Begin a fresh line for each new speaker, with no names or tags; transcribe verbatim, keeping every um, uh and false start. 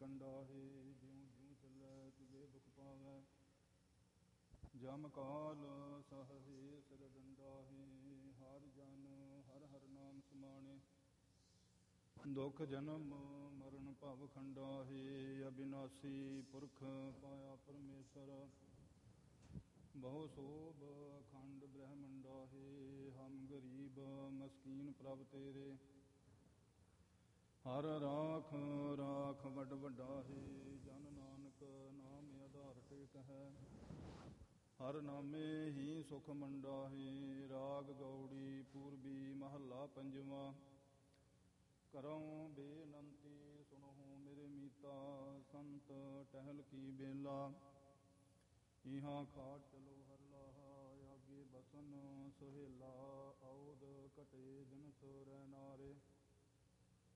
ਕੰਡਾਹੇ। ਜਿਉ ਜਿਉ ਚੱਲੈ ਤਿਵੇਂ ਦੁਖ ਪਾਵੈ, ਜਮ ਕਾਲ ਸਹੇ ਸਿਰ ਡੰਡਾਹੇ। ਹਰਿ ਜਨ ਹਰਿ ਹਰਿ ਨਾਮ ਸਮਾਣੇ, ਦੁਖ ਜਨਮ ਮਰਨ ਭਵ ਖੰਡਾਹੇ। ਅਬਿਨਾਸੀ ਪੁਰਖ ਪਾਇਆ ਪਰਮੇਸ਼ਰ, ਬਹੁ ਸੋਭ ਅਖੰਡ ਬ੍ਰਹਮੰਡਾਹੇ। ਹਮ ਗਰੀਬ ਮਸਕੀਨ ਪ੍ਰਭ ਤੇਰੇ, ਹਰ ਰਾਖ ਰਾਖ ਵੱਡ ਵੱਡਾਹੇ। ਜਨ ਨਾਨਕ ਨਾਮ ਆਧਾਰ ਟੇਕ ਹੈ, ਹਰ ਨਾਮੇ ਹੀ ਸੁਖ ਮੰਡਾਹੇ। ਰਾਗ ਗੌੜੀ ਪੂਰਬੀ ਮਹੱਲਾ ਪੰਜਵਾਂ। ਕਰਉ ਬੇਨੰਤੀ ਸੁਣਹੁ ਮੇਰੇ ਮੀਤਾ, ਸੰਤ ਟਹਿਲ ਕੀ ਬੇਲਾ। ਇਹਾਂ ਖਾਟ ਚਲੋ ਹਰ ਲਾਹਾ, ਆਗੇ ਬਸਨ ਸੁਹੇਲਾ। ਔਧ ਘਟੇ ਦਿਨ ਸੋ ਰਹਿ ਨਾਰੇ,